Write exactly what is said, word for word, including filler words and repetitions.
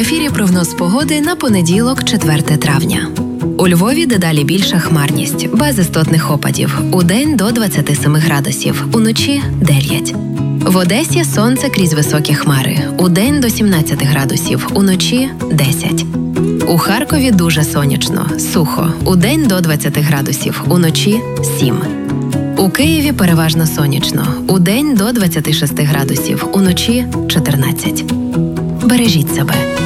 ефірі прогноз погоди на понеділок, четверте травня. У Львові дедалі більша хмарність, без істотних опадів. Удень до двадцяти семи градусів, уночі – дев'ять. В Одесі сонце крізь високі хмари. Удень до сімнадцяти градусів, уночі – десять. У Харкові дуже сонячно, сухо. Удень до двадцяти градусів, уночі – сім. У Києві переважно сонячно. Удень до двадцяти шести градусів, уночі – чотирнадцять. Бережіть себе.